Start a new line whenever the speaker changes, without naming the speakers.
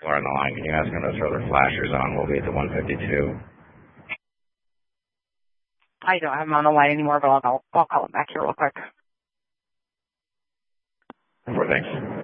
We're on the line. Can you ask them to throw their flashers on? We'll be at the 152.
I don't have him on the line anymore, but I'll call him back here real quick.
Thanks.